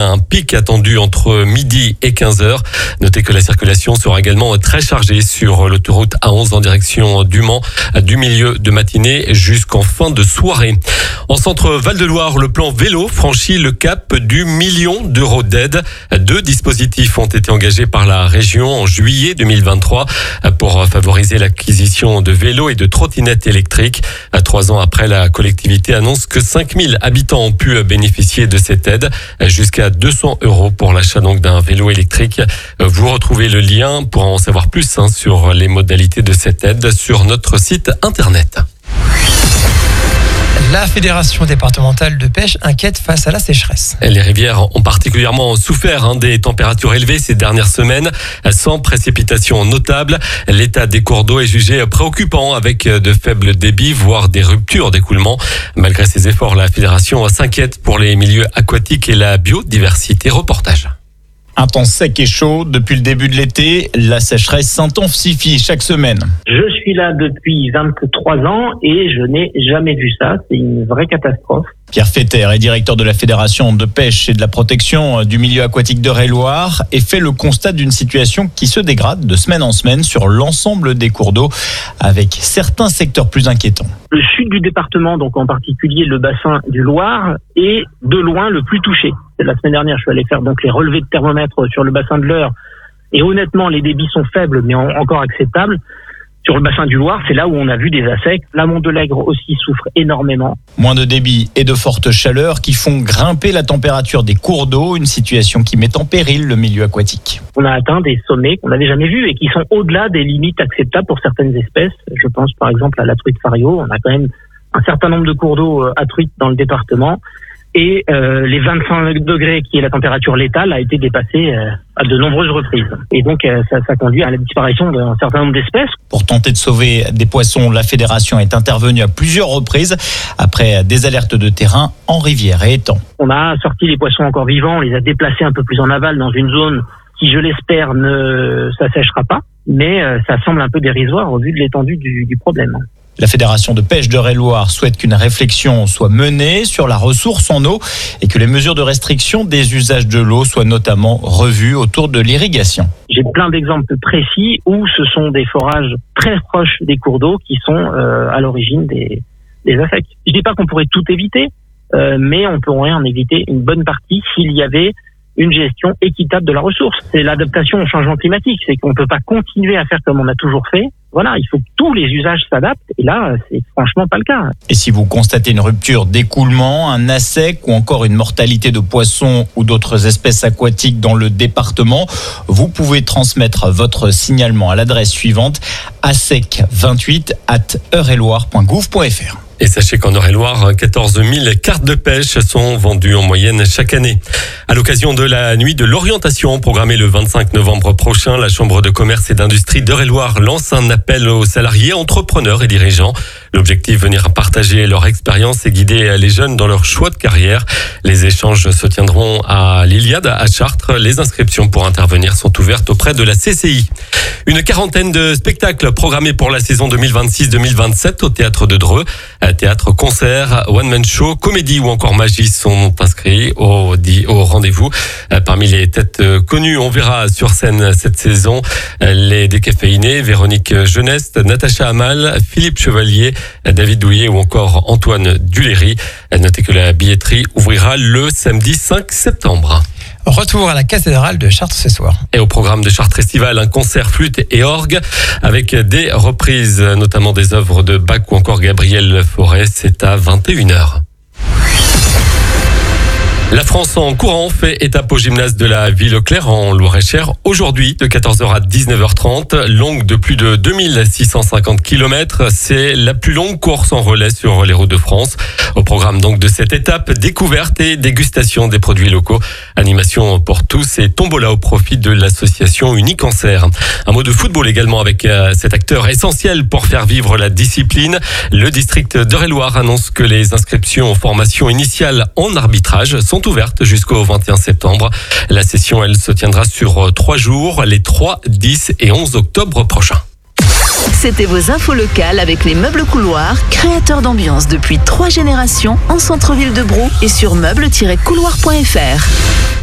un pic attendu entre midi et 15h. Notez que la circulation sera également très chargée sur l'autoroute A11 en direction du Mans, du milieu de matinée jusqu'en fin de soirée. En centre Val-de-Loire, le plan vélo franchit le cap du 1 million d'euros d'aide. 2 dispositifs ont été engagés par la région en juillet 2023 pour favoriser l'acquisition de vélos et de trottinettes électriques. 3 ans après, la collectivité annonce que 5000 habitants ont pu bénéficier de cette aide, jusqu'à 200 € pour l'achat donc d'un vélo électrique. Vous retrouvez le lien pour en savoir plus sur les modalités de cette aide sur notre site internet. La Fédération départementale de pêche inquiète face à la sécheresse. Les rivières ont particulièrement souffert des températures élevées ces dernières semaines, sans précipitations notables. L'état des cours d'eau est jugé préoccupant avec de faibles débits, voire des ruptures d'écoulement. Malgré ces efforts, la Fédération s'inquiète pour les milieux aquatiques et la biodiversité. Reportage. Un temps sec et chaud depuis le début de l'été, la sécheresse s'intensifie chaque semaine. Je suis là depuis 23 ans et je n'ai jamais vu ça. C'est une vraie catastrophe. Pierre Fetter est directeur de la Fédération de pêche et de la protection du milieu aquatique d'Eure-et-Loir et fait le constat d'une situation qui se dégrade de semaine en semaine sur l'ensemble des cours d'eau, avec certains secteurs plus inquiétants. Le sud du département, donc en particulier le bassin du Loir, est de loin le plus touché. La semaine dernière, je suis allé faire donc les relevés de thermomètre sur le bassin de l'Eure et honnêtement, les débits sont faibles mais encore acceptables. Sur le bassin du Loir, c'est là où on a vu des assecs. L'amont de l'Aigre aussi souffre énormément. Moins de débit et de fortes chaleurs qui font grimper la température des cours d'eau, une situation qui met en péril le milieu aquatique. On a atteint des sommets qu'on n'avait jamais vus et qui sont au-delà des limites acceptables pour certaines espèces. Je pense par exemple à la truite fario. On a quand même un certain nombre de cours d'eau à truite dans le département. Et les 25 degrés qui est la température létale a été dépassée à de nombreuses reprises. Et donc ça conduit à la disparition d'un certain nombre d'espèces. Pour tenter de sauver des poissons, la Fédération est intervenue à plusieurs reprises après des alertes de terrain en rivière et étangs. On a sorti les poissons encore vivants, on les a déplacés un peu plus en aval dans une zone qui, je l'espère, ne s'assèchera pas. Mais ça semble un peu dérisoire au vu de l'étendue du problème. La Fédération de pêche d'Eure-et-Loir souhaite qu'une réflexion soit menée sur la ressource en eau et que les mesures de restriction des usages de l'eau soient notamment revues autour de l'irrigation. J'ai plein d'exemples précis où ce sont des forages très proches des cours d'eau qui sont à l'origine des assecs. Je dis pas qu'on pourrait tout éviter, mais on pourrait en éviter une bonne partie s'il y avait une gestion équitable de la ressource. C'est l'adaptation au changement climatique. C'est qu'on ne peut pas continuer à faire comme on a toujours fait. Voilà, il faut que tous les usages s'adaptent. Et là, c'est franchement pas le cas. Et si vous constatez une rupture d'écoulement, un assec ou encore une mortalité de poissons ou d'autres espèces aquatiques dans le département, vous pouvez transmettre votre signalement à l'adresse suivante assec28@eureloir.gouv.fr. Et sachez qu'en Eure-et-Loir, 14 000 cartes de pêche sont vendues en moyenne chaque année. À l'occasion de la nuit de l'orientation programmée le 25 novembre prochain, la Chambre de commerce et d'industrie d'Eure-et-Loir lance un appel aux salariés, entrepreneurs et dirigeants. L'objectif, venir partager leur expérience et guider les jeunes dans leur choix de carrière. Les échanges se tiendront à l'Iliade à Chartres. Les inscriptions pour intervenir sont ouvertes auprès de la CCI. Une quarantaine de spectacles programmés pour la saison 2026-2027 au Théâtre de Dreux. Théâtre, concert, one-man show, comédie ou encore magie sont inscrits au rendez-vous. Parmi les têtes connues, on verra sur scène cette saison les décaféinés, Véronique Jeunesse, Natacha Amal, Philippe Chevalier, David Douillet ou encore Antoine Duléry. Notez que la billetterie ouvrira le samedi 5 septembre. Retour à la cathédrale de Chartres ce soir. Et au programme de Chartres Festival, un concert flûte et orgue avec des reprises, notamment des œuvres de Bach ou encore Gabriel Fauré. C'est à 21h. La France en courant fait étape au gymnase de la Ville-aux-Clercs en Loir-et-Cher aujourd'hui de 14h à 19h30. Longue de plus de 2650 km. C'est la plus longue course en relais sur les routes de France. Au programme donc de cette étape, découverte et dégustation des produits locaux. Animation pour tous et tombola au profit de l'association Unicancer. Un mot de football également avec cet acteur essentiel pour faire vivre la discipline. Le district d'Eure-et-Loir annonce que les inscriptions aux formations initiales en arbitrage sont ouvertes jusqu'au 21 septembre. La session, elle, se tiendra sur 3 jours, les 3, 10 et 11 octobre prochains. C'était vos infos locales avec les meubles couloirs, créateurs d'ambiance depuis 3 générations en centre-ville de Brou et sur meubles-couloirs.fr.